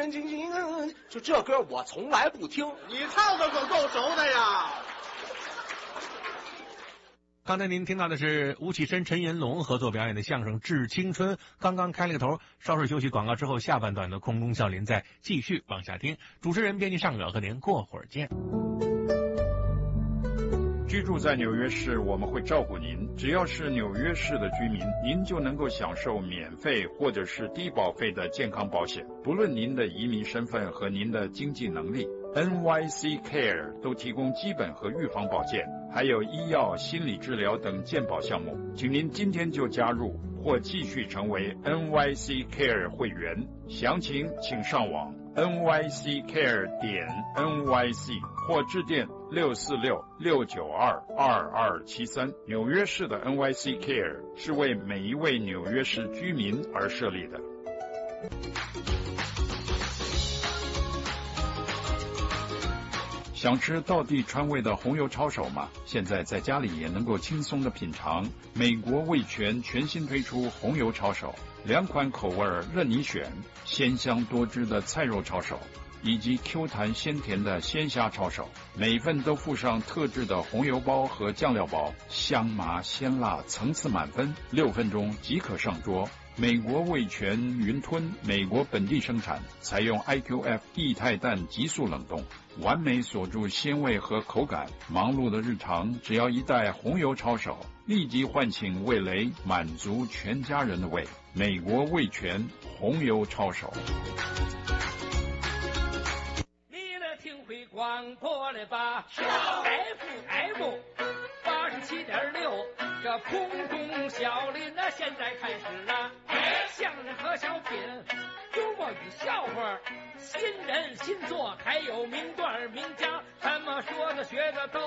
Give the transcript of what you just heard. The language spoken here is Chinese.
就这歌我从来不听。 你唱的可够熟的呀。 刚才您听到的是吴启深、陈延龙合作表演的相声《致青春》，刚刚开了个头。稍事休息广告之后，下半段的空中笑林再继续往下听。主持人编辑上远和您过会儿见。 居住在纽约市，我们会照顾您。只要是纽约市的居民，您就能够享受免费或者是低保费的健康保险，不论您的移民身份和您的经济能力。NYC Care 都提供基本和预防保健，还有医药、心理治疗等健保项目。请您今天就加入或继续成为 NYC Care 会员，详情请上网 nyccare.nyc 或致电646-692-2273。纽约市的 NYC Care 是为每一位纽约市居民而设立的。想吃道地川味的红油抄手吗？现在在家里也能够轻松的品尝。美国味全全新推出红油抄手，2款口味任你选，鲜香多汁的菜肉抄手，以及 Q 弹鲜甜的鲜虾抄手，每份都附上特制的红油包和酱料包，香麻鲜辣，层次满分，6分钟即可上桌。美国味全云吞，美国本地生产，采用 IQF 液态氮急速冷冻，完美锁住鲜味和口感。忙碌的日常，只要一袋红油抄手，立即唤醒味蕾，满足全家人的胃。美国味全红油抄手。 听回广播了吧，FM 87.6，这空中小林呢，现在开始了。相声和小品，幽默与笑话，新人新作，还有名段名家，怎么说的学的都。